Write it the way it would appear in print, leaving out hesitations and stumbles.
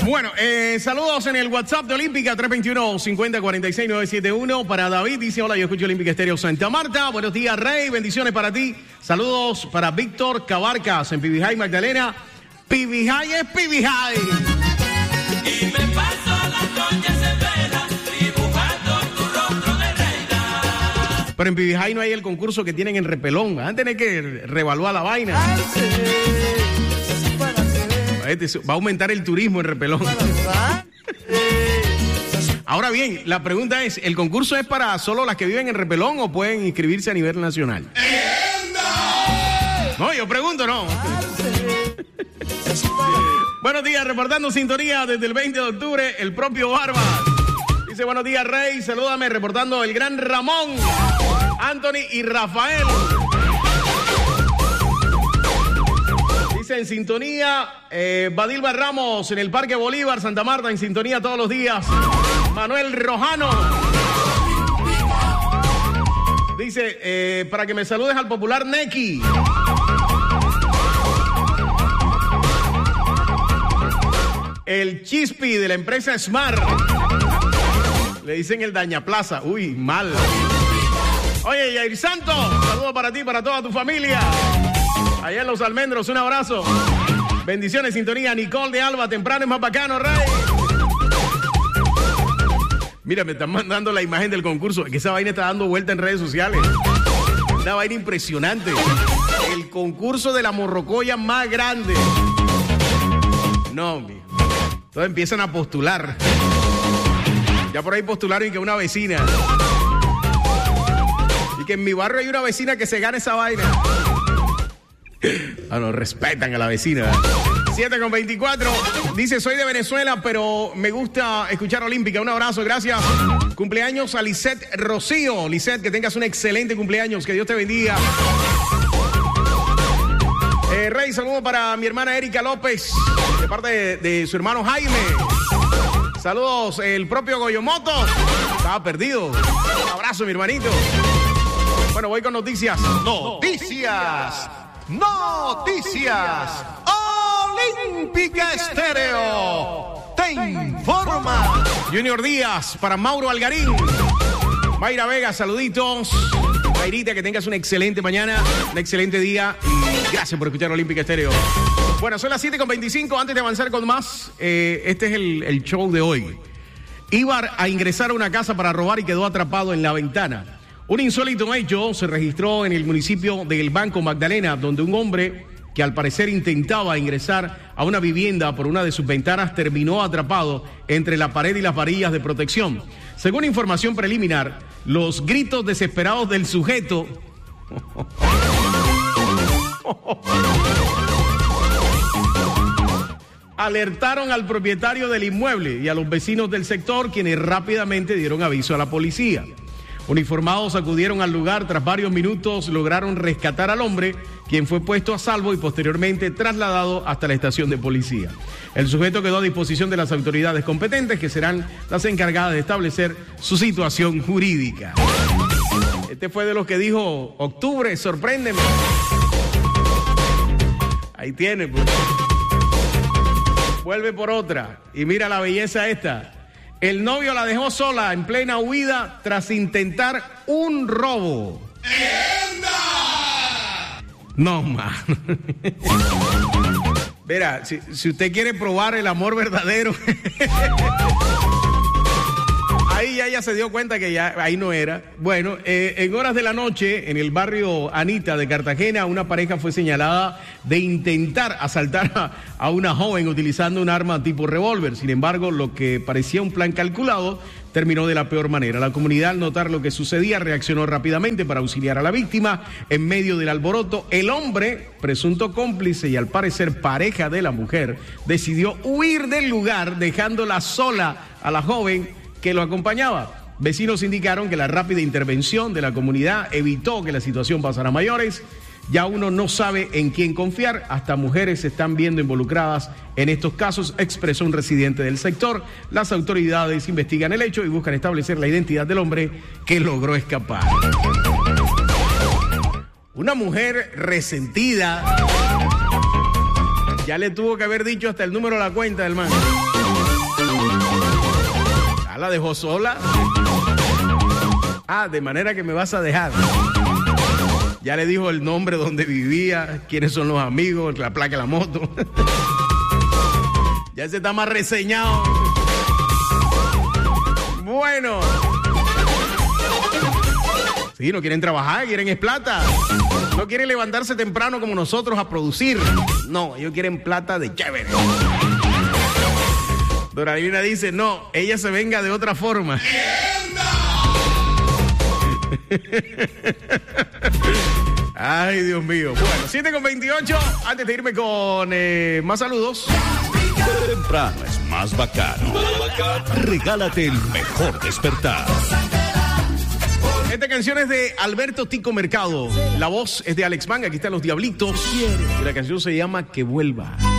Bueno, saludos en el WhatsApp de Olímpica, 321-5046-971. Para David, dice, hola, yo escucho Olímpica Estéreo Santa Marta. Buenos días, Rey, bendiciones para ti. Saludos para Víctor Cabarcas en Pibijay, Magdalena. Pibijay es Pibijay. Y me paso las noches en vela, dibujando tu rostro de reina. Pero en Pibijay no hay el concurso que tienen en Repelón. Van a tener que reevaluar la vaina. Va a aumentar el turismo en Repelón. Ahora bien, la pregunta es, ¿el concurso es para solo las que viven en Repelón o pueden inscribirse a nivel nacional? No, yo pregunto, no. Buenos días, reportando sintonía desde el 20 de octubre, el propio Barba. Dice, buenos días, Rey, salúdame, reportando el gran Ramón, Anthony y Rafael. Dice, en sintonía, Badilba Ramos, en el Parque Bolívar, Santa Marta, en sintonía todos los días. Manuel Rojano. Dice, para que me saludes al popular Neki. El Chispi de la empresa Smart. Le dicen el Dañaplaza. Uy, mal. Oye, Yair Santos, saludo para ti y para toda tu familia. Allá en Los Almendros, un abrazo. Bendiciones, sintonía. Nicole de Alba, temprano es más bacano, Rey. Mira, me están mandando la imagen del concurso. Que esa vaina está dando vuelta en redes sociales. Una vaina impresionante. El concurso de la morrocoya más grande. No, mijo. Entonces empiezan a postular. Ya por ahí postularon y que una vecina. Y que en mi barrio hay una vecina que se gana esa vaina. Ah, no, respetan a la vecina. 7:24. Dice, soy de Venezuela, pero me gusta escuchar Olímpica. Un abrazo, gracias. Cumpleaños a Lisette Rocío. Lisette, que tengas un excelente cumpleaños. Que Dios te bendiga. Rey, saludo para mi hermana Erika López, de parte de su hermano Jaime. Saludos, el propio Goyomoto. Estaba perdido. Un abrazo, mi hermanito. Bueno, voy con noticias. Noticias. Olímpica Estéreo te informa. Junior Díaz para Mauro Algarín. Mayra Vega, saluditos. Mayrita, que tengas una excelente mañana, un excelente día y gracias por escuchar Olímpica Estéreo. Bueno, son las 7:25. Antes de avanzar con más, este es el show de hoy. Iba a ingresar a una casa para robar y quedó atrapado en la ventana. Un insólito hecho se registró en el municipio de El Banco, Magdalena, donde un hombre que al parecer intentaba ingresar a una vivienda por una de sus ventanas terminó atrapado entre la pared y las varillas de protección. Según información preliminar, los gritos desesperados del sujeto alertaron al propietario del inmueble y a los vecinos del sector, quienes rápidamente dieron aviso a la policía. Uniformados acudieron al lugar, tras varios minutos lograron rescatar al hombre, quien fue puesto a salvo y posteriormente trasladado hasta la estación de policía. El sujeto quedó a disposición de las autoridades competentes, que serán las encargadas de establecer su situación jurídica. Este fue de los que dijo, octubre, sorpréndeme. Ahí tiene, pues. Vuelve por otra y mira la belleza esta. El novio la dejó sola en plena huida tras intentar un robo. No, man. Mira, si usted quiere probar el amor verdadero, ahí ya se dio cuenta que ya ahí no era. Bueno, en horas de la noche, en el barrio Anita de Cartagena, una pareja fue señalada de intentar asaltar a una joven utilizando un arma tipo revólver. Sin embargo, lo que parecía un plan calculado terminó de la peor manera. La comunidad, al notar lo que sucedía, reaccionó rápidamente para auxiliar a la víctima. En medio del alboroto, el hombre, presunto cómplice y al parecer pareja de la mujer, decidió huir del lugar, dejándola sola a la joven que lo acompañaba. Vecinos indicaron que la rápida intervención de la comunidad evitó que la situación pasara a mayores. Ya uno no sabe en quién confiar, hasta mujeres se están viendo involucradas en estos casos, expresó un residente del sector. Las autoridades investigan el hecho y buscan establecer la identidad del hombre que logró escapar. Una mujer resentida ya le tuvo que haber dicho hasta el número de la cuenta del man. ¿Ah, la dejó sola? Ah, de manera que me vas a dejar. Ya le dijo el nombre donde vivía, quiénes son los amigos, la placa de la moto. Ya se está más reseñado. Bueno. Sí, no quieren trabajar, quieren es plata. No quieren levantarse temprano como nosotros a producir. No, ellos quieren plata de chévere. Dora Divina dice, no, ella se venga de otra forma. Ay, Dios mío. Bueno, 7:28. Antes de irme con más saludos. Temprano es más bacano. Regálate el mejor despertar. Esta canción es de Alberto Tico Mercado. La voz es de Alex Manga. Aquí están los Diablitos. Y la canción se llama Que Vuelva.